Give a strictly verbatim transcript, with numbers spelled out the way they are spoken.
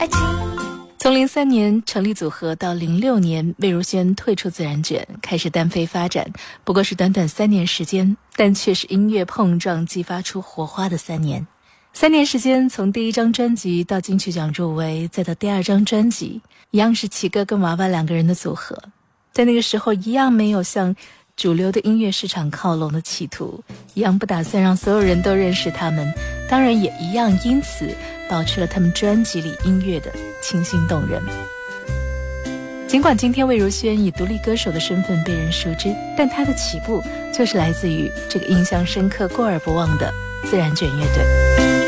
爱情。从零三年成立组合到零六年魏如萱退出自然卷开始单飞发展，不过是短短三年时间，但却是音乐碰撞激发出火花的三年。三年时间，从第一张专辑到金曲奖入围，再到第二张专辑，一样是奇哥跟娃娃两个人的组合，在那个时候一样没有向主流的音乐市场靠拢的企图，一样不打算让所有人都认识他们，当然也一样因此保持了他们专辑里音乐的清新动人。尽管今天魏如萱以独立歌手的身份被人熟知，但她的起步就是来自于这个印象深刻过而不忘的自然卷乐队。